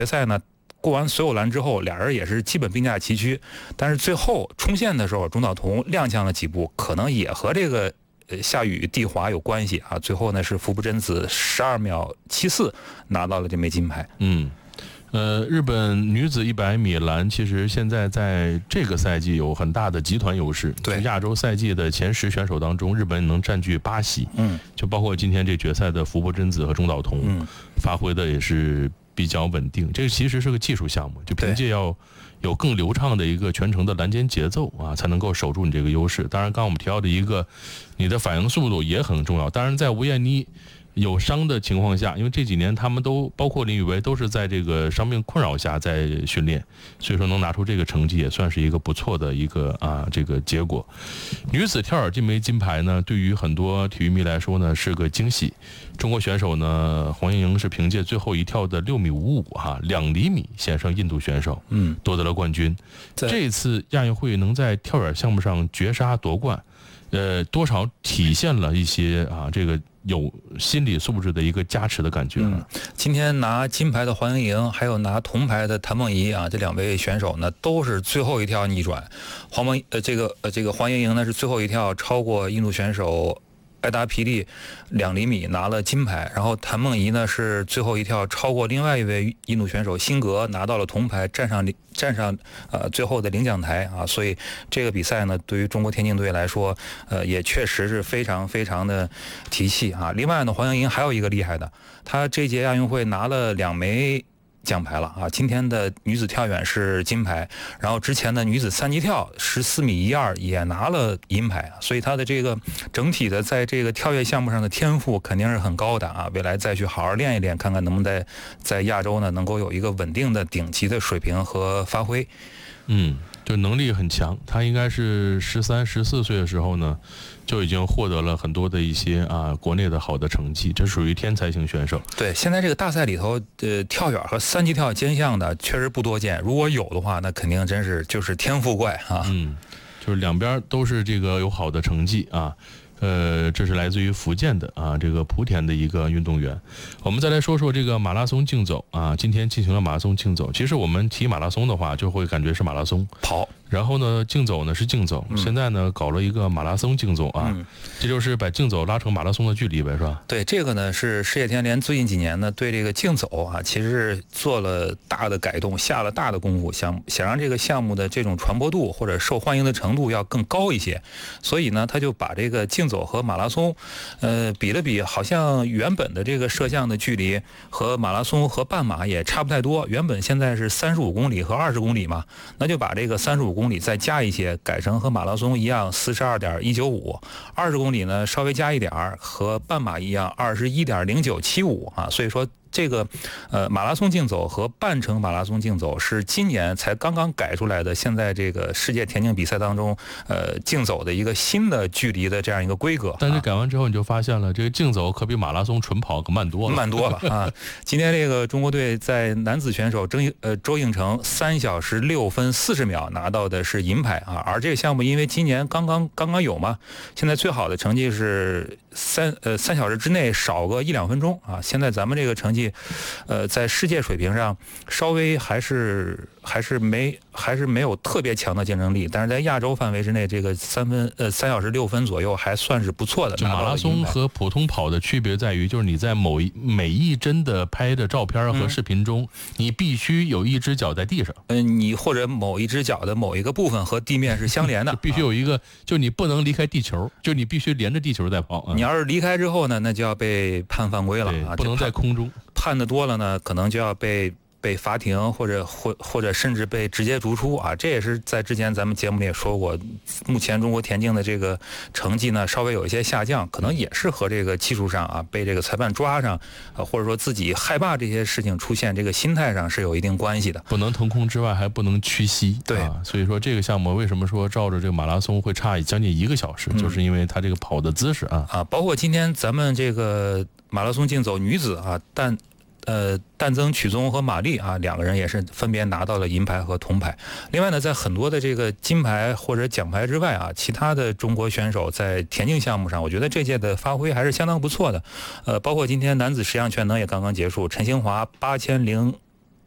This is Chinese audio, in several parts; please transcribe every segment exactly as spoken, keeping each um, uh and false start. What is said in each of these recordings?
决赛呢，过完所有栏之后，俩人也是基本并驾齐驱，但是最后冲线的时候，钟岛彤踉跄了几步，可能也和这个呃下雨地滑有关系啊。最后呢是福部真子十二秒七四拿到了这枚金牌。 嗯。呃，日本女子一百米栏其实现在在这个赛季有很大的集团优势。 对， 亚洲赛季的前十选手当中，日本能占据八席。 嗯， 就包括今天这决赛的福部真子和钟岛彤， 嗯， 发挥的也是比较稳定。这个其实是个技术项目，就凭借要有更流畅的一个全程的拦截节奏啊，才能够守住你这个优势。当然，刚刚我们提到的一个，你的反应速度也很重要。当然，在吴艳妮有伤的情况下，因为这几年他们都包括林雨薇都是在这个伤病困扰下在训练，所以说能拿出这个成绩也算是一个不错的一个啊这个结果。女子跳远这枚金牌呢，对于很多体育迷来说呢是个惊喜。中国选手呢，黄莺莺是凭借最后一跳的六米五五哈两厘米险胜印度选手， 嗯， 夺得了冠军。这次亚运会能在跳远项目上绝杀夺冠，呃，多少体现了一些啊这个有心理素质的一个加持的感觉。 嗯，今天拿金牌的黄莺莺，还有拿铜牌的谭梦怡啊，这两位选手呢，都是最后一跳逆转。黄梦呃这个呃这个黄莺莺呢是最后一跳超过印度选手艾达皮利两厘米拿了金牌，然后谭梦怡呢是最后一跳超过另外一位印度选手辛格拿到了铜牌，站上站上呃最后的领奖台啊，所以这个比赛呢对于中国田径队来说，呃也确实是非常非常的提气啊。另外呢，黄莺莺还有一个厉害的，她这届亚运会拿了两枚奖牌了啊！今天的女子跳远是金牌，然后之前的女子三级跳十四米一二也拿了银牌，所以她的这个整体的在这个跳跃项目上的天赋肯定是很高的啊！未来再去好好练一练，看看能不能在在亚洲呢能够有一个稳定的顶级的水平和发挥。 嗯，就能力很强，他应该是十三、十四岁的时候呢，就已经获得了很多的一些啊国内的好的成绩，这属于天才型选手。 对，现在这个大赛里头，呃，跳远和三级跳兼项的确实不多见，如果有的话，那肯定真是就是天赋怪啊。 嗯，就是两边都是这个有好的成绩啊。呃，这是来自于福建的啊，这个莆田的一个运动员。我们再来说说这个马拉松竞走啊，今天进行了马拉松竞走。其实我们提马拉松的话，就会感觉是马拉松跑， 然后呢，竞走呢是竞走。嗯、现在呢，搞了一个马拉松竞走啊，嗯、这就是把竞走拉成马拉松的距离呗，是吧？ 对，这个呢是世界田联最近几年呢对这个竞走啊，其实是做了大的改动，下了大的功夫，想想让这个项目的这种传播度或者受欢迎的程度要更高一些，所以呢，他就把这个竞走和马拉松，呃，比了比，好像原本的这个摄像的距离和马拉松和半马也差不太多。原本现在是三十五公里和二十公里嘛，那就把这个三十五公里再加一些，改成和马拉松一样四十二点一九五，二十公里呢稍微加一点儿，和半马一样二十一点零九七五啊。所以说这个呃马拉松竞走和半程马拉松竞走是今年才刚刚改出来的，现在这个世界田径比赛当中呃竞走的一个新的距离的这样一个规格。 但是改完之后你就发现了，这个竞走可比马拉松纯跑可慢多了， 慢多了啊！今天这个中国队在男子选手周呃周应成三小时六分四十秒拿到的是银牌啊，而这个项目因为今年刚刚刚刚有嘛，现在最好的成绩是三呃三小时之内少个一两分钟啊。现在咱们这个成绩。呃，在世界水平上稍微还是还是没还是没有特别强的竞争力，但是在亚洲范围之内，这个三分呃三小时六分左右还算是不错的。 就马拉松和普通跑的区别在于，就是你在某一每一帧的拍的照片和视频中，嗯、你必须有一只脚在地上， 嗯、呃，你或者某一只脚的某一个部分和地面是相连的， 必须有一个，就你不能离开地球，就你必须连着地球在跑。 嗯、你要是离开之后呢，那就要被判犯规了啊， 不能在空中。 判的多了呢，可能就要被被罚停，或者或或者甚至被直接逐出啊！这也是在之前咱们节目里也说过，目前中国田径的这个成绩呢稍微有一些下降，可能也是和这个技术上啊被这个裁判抓上，啊或者说自己害怕这些事情出现，这个心态上是有一定关系的。 不能腾空之外，还不能屈膝。 对、 啊，所以说这个项目为什么说照着这个马拉松会差将近一个小时，嗯、就是因为它这个跑的姿势啊啊，包括今天咱们这个马拉松竞走女子啊，但。呃，旦增曲宗和马丽啊，两个人也是分别拿到了银牌和铜牌。另外呢，在很多的这个金牌或者奖牌之外啊，其他的中国选手在田径项目上，我觉得这届的发挥还是相当不错的。呃，包括今天男子十项全能也刚刚结束，陈兴华八千零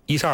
一十二。